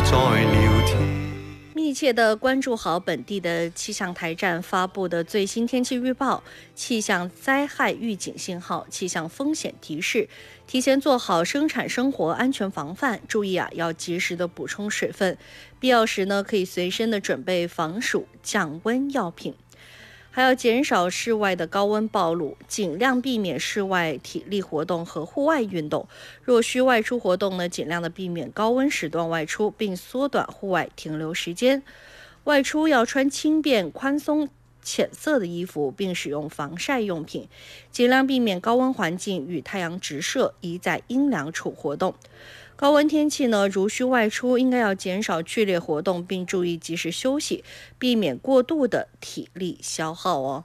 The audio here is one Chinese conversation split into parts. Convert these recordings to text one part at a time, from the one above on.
再聊天。 密切的关注好本地的气象台站发布的最新天气预报、气象灾害预警信号、气象风险提示，提前做好生产生活安全防范。注意要及时的补充水分，必要时呢可以随身的准备防暑降温药品。还要减少室外的高温暴露，尽量避免室外体力活动和户外运动。若需外出活动呢，尽量的避免高温时段外出，并缩短户外停留时间。外出要穿轻便、宽松、浅色的衣服，并使用防晒用品，尽量避免高温环境与太阳直射，宜在阴凉处活动。高温天气呢，如需外出，应该要减少剧烈活动，并注意及时休息，避免过度的体力消耗哦。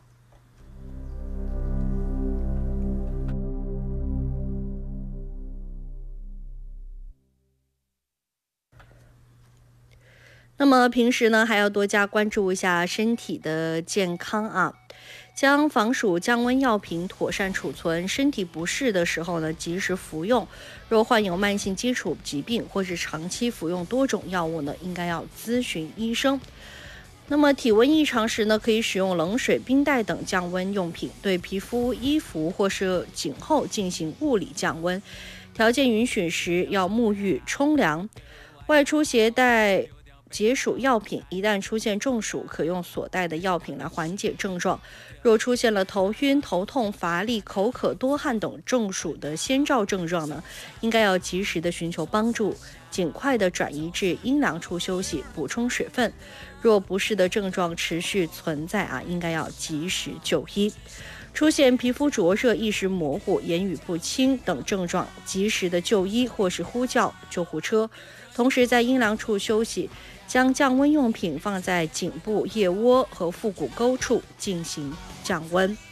那么平时呢，还要多加关注一下身体的健康啊。将防暑降温药品妥善储存，身体不适的时候呢，及时服用。若患有慢性基础疾病或是长期服用多种药物呢，应该要咨询医生。那么体温异常时呢，可以使用冷水、冰袋等降温用品，对皮肤、衣服或是颈后进行物理降温。条件允许时要沐浴、冲凉。外出携带解暑药品，一旦出现中暑，可用所带的药品来缓解症状。若出现了头晕、头痛、乏力、口渴、多汗等中暑的先兆症状呢，应该要及时的寻求帮助，尽快的转移至阴凉处休息，补充水分。若不适的症状持续存在应该要及时就医。出现皮肤灼热、意识模糊、言语不清等症状，及时的就医或是呼叫救护车。同时在阴凉处休息，将降温用品放在颈部、腋窝和腹股沟处进行降温。